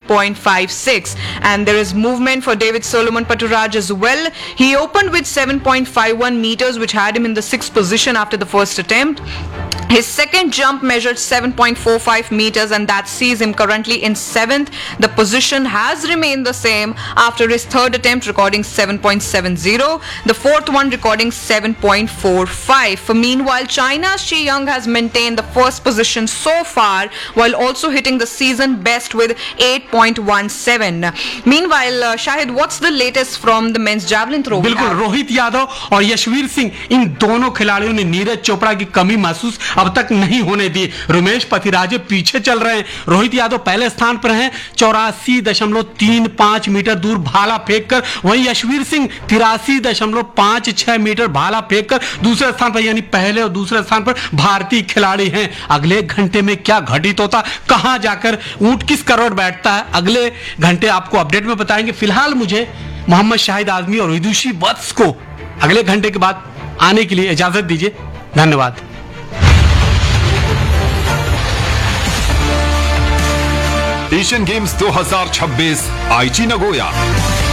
7.56. And there is movement for David Solomon Paturaj as well. He opened with 7.51 meters, which had him in the 6th position after the first attempt. His second jump measured 7.45 meters, and that sees him currently in 7th. The position has remained the same after his third attempt, recording 7.70. The fourth one recording 7.45. Meanwhile, China's Shi Young has maintained the first position so far, while also hitting the season best with 8.17. Meanwhile, Shahid, what's the latest from the men's javelin throw? बिल्कुल, रोहित यादव और यशवीर सिंह, इन दोनों खिलाड़ियों ने नीरज चोपड़ा की कमी महसूस अब तक नहीं होने दी। रमेश पथिराजे पीछे चल रहे हैं। रोहित यादव पहले स्थान पर हैं 84.35 मीटर दूर भाला फेंककर। वहीं यशवीर सिंह 83.56 मीटर भाला फेंककर दूसरे स्थान पर, यानी पहले और दूसरे स्थान पर भारतीय खिलाड़ी हैं। अगले घंटे में क्या घटित होता, कहां जाकर ऊंट किस करोड़ बैठता है, अगले घंटे आपको अपडेट में बताएंगे। फिलहाल मुझे मोहम्मद शाहिद आजमी और विदुषी वत्स को अगले घंटे के बाद आने के लिए इजाजत दीजिए। धन्यवाद। एशियन गेम्स 2026 आईची नगोया।